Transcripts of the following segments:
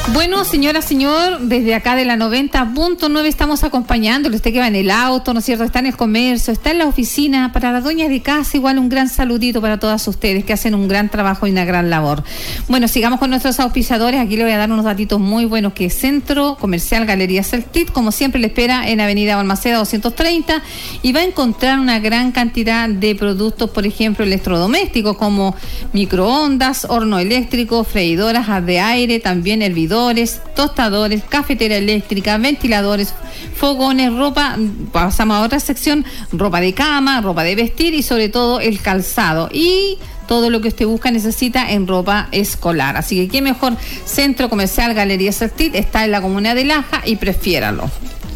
Bueno, señora, señor, desde acá de la 90.9 estamos acompañándole. Usted que va en el auto, ¿no es cierto? Está en el comercio, está en la oficina. Para las dueñas de casa, igual un gran saludito para todas ustedes que hacen un gran trabajo y una gran labor. Bueno, sigamos con nuestros auspiciadores. Aquí le voy a dar unos datitos muy buenos, que es Centro Comercial Galería Celtit, como siempre le espera en Avenida Balmaceda 230, y va a encontrar una gran cantidad de productos, por ejemplo, electrodomésticos como microondas, horno eléctrico, freidoras de aire, también hervidores, tostadores, cafetera eléctrica, ventiladores, fogones, ropa. Pasamos a otra sección: ropa de cama, ropa de vestir y sobre todo el calzado y todo lo que usted busca, necesita en ropa escolar. Así que qué mejor. Centro Comercial Galería Celtit está en la comuna de Laja y prefiéralo.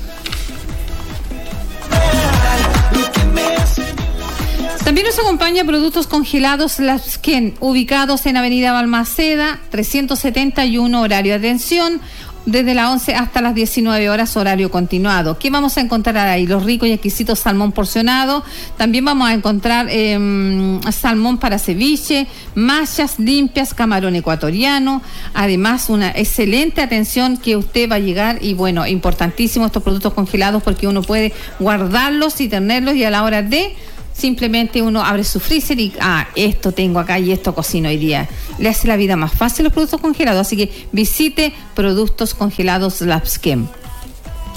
También nos acompaña Productos Congelados Lapsken, ubicados en Avenida Balmaceda 371, horario de atención desde las 11 hasta las 19 horas, horario continuado. ¿Qué vamos a encontrar ahí? Los ricos y exquisitos salmón porcionado. También vamos a encontrar salmón para ceviche, mallas limpias, camarón ecuatoriano. Además, una excelente atención que usted va a llegar. Y bueno, importantísimo estos productos congelados, porque uno puede guardarlos y tenerlos, y a la hora de simplemente uno abre su freezer y esto tengo acá y esto cocino hoy día. Le hace la vida más fácil los productos congelados. Así que visite Productos Congelados Lapsken.